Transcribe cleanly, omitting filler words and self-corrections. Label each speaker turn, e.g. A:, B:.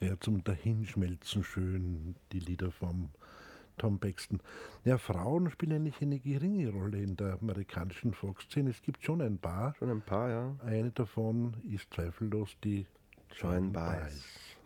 A: Ja, zum Dahinschmelzen schön, die Lieder vom Tom Paxton. Ja, Frauen spielen eigentlich eine geringe Rolle in der amerikanischen Folkszene. Es gibt schon ein paar.
B: Schon ein paar, ja.
A: Eine davon ist zweifellos die
B: Joan
A: Joan
B: Baez.
A: Baez.